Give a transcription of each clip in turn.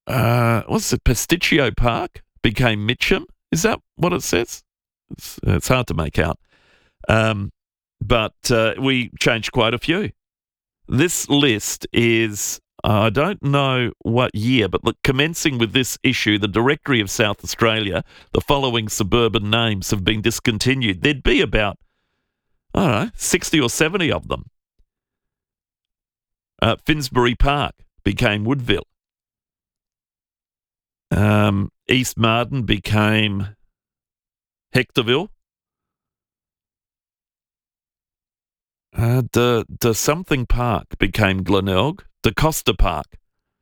what's it? Pasticcio Park became Mitcham. Is that what it says? It's hard to make out. But we changed quite a few. This list is, I don't know what year, but look, commencing with this issue, the Directory of South Australia, the following suburban names have been discontinued. There'd be about, I don't know, 60 or 70 of them. Finsbury Park became Woodville. East Marden became Hectorville. De something Park became Glenelg. De Costa Park.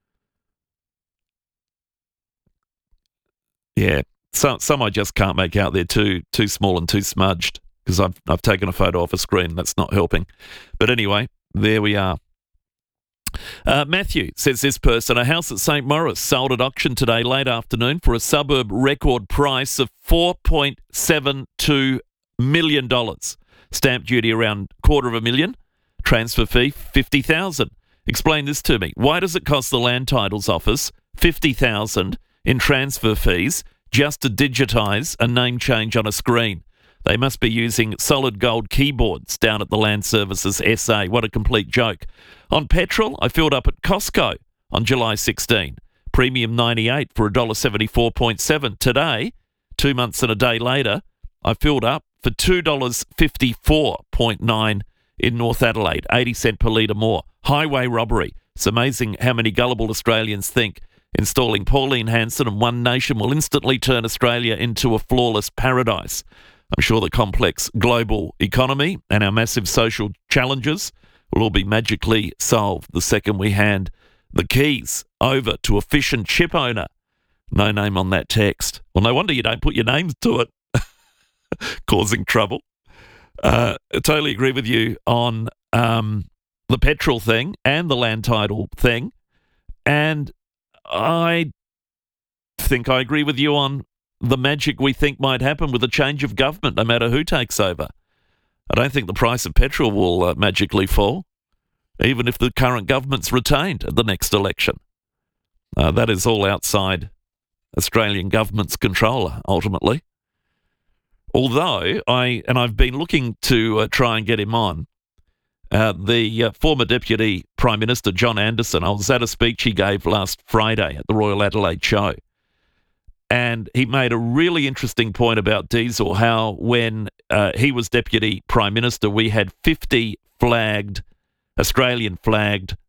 Yeah, some I just can't make out. They're too small and too smudged because I've taken a photo off a screen. That's not helping. But anyway, there we are. Matthew, says this person, a house at St Maurice sold at auction today late afternoon for a suburb record price of $4.72 million. Stamp duty around $250,000. Transfer fee $50,000. Explain this to me. Why does it cost the Land Titles Office $50,000 in transfer fees just to digitise a name change on a screen? They must be using solid gold keyboards down at the Land Services SA. What a complete joke. On petrol, I filled up at Costco on July 16. Premium 98 for $1.74.7. Today, 2 months and a day later, I filled up for $2.54.9 in North Adelaide, 80 cent per litre more. Highway robbery. It's amazing how many gullible Australians think installing Pauline Hanson and One Nation will instantly turn Australia into a flawless paradise. I'm sure the complex global economy and our massive social challenges will all be magically solved the second we hand the keys over to a fish and chip owner. No name on that text. Well, no wonder you don't put your names to it. Causing trouble. I totally agree with you on the petrol thing and the land title thing. And I think I agree with you on the magic we think might happen with a change of government, no matter who takes over. I don't think the price of petrol will magically fall, even if the current government's retained at the next election. That is all outside Australian government's control, ultimately. Although, I've been looking to try and get him on, the former Deputy Prime Minister, John Anderson, I was at a speech he gave last Friday at the Royal Adelaide Show. And he made a really interesting point about diesel, how when he was Deputy Prime Minister, we had 50 Australian-flagged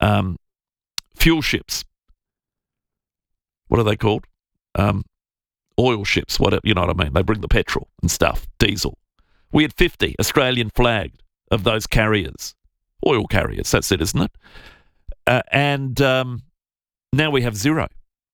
fuel ships. What are they called? Oil ships, you know what I mean? They bring the petrol and stuff, diesel. We had 50 Australian-flagged of those carriers. Oil carriers, that's it, isn't it? And now we have zero.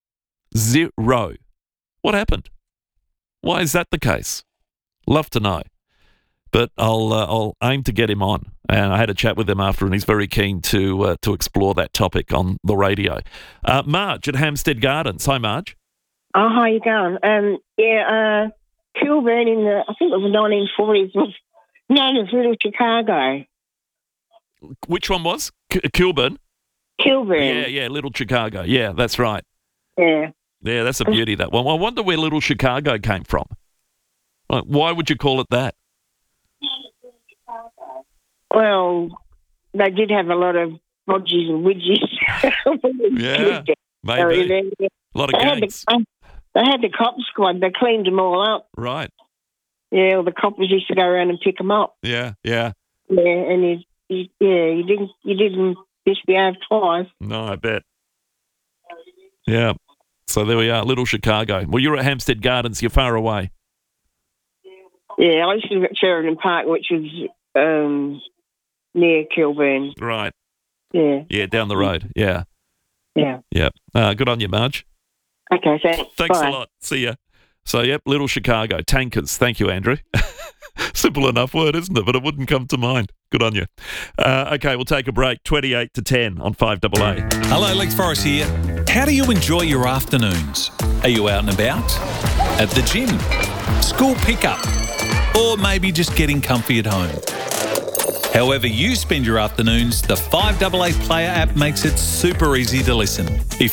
Zero. What happened? Why is that the case? Love to know. But I'll aim to get him on. And I had a chat with him after, and he's very keen to explore that topic on the radio. Marge at Hampstead Gardens. Hi, Marge. Oh, how you going? Kilburn in I think it was the 1940s, was known as Little Chicago. Which one was? Kilburn? Kilburn. Yeah, Little Chicago. Yeah, that's right. Yeah. Yeah, that's a beauty, that one. I wonder where Little Chicago came from. Why would you call it that? Well, they did have a lot of bodges and widgies. Yeah, maybe. A lot of gangs. They had the cop squad. They cleaned them all up. Right. Yeah, well, the coppers used to go around and pick them up. Yeah. Yeah, and you didn't misbehave twice. No, I bet. Yeah. So there we are, Little Chicago. Well, you're at Hampstead Gardens. You're far away. Yeah, I used to live at Sheridan Park, which is near Kilburn. Right. Yeah. Yeah, down the road. Yeah. Yeah. Yeah. Good on you, Marge. Okay, thanks. Thanks Bye. a lot. See ya. So, yep, Little Chicago. Tankers. Thank you, Andrew. Simple enough word, isn't it? But it wouldn't come to mind. Good on you. Okay, we'll take a break. 28 to 10 on 5AA. Hello, Lex Forrest here. How do you enjoy your afternoons? Are you out and about? At the gym? School pickup? Or maybe just getting comfy at home? However you spend your afternoons, the 5AA Player app makes it super easy to listen. If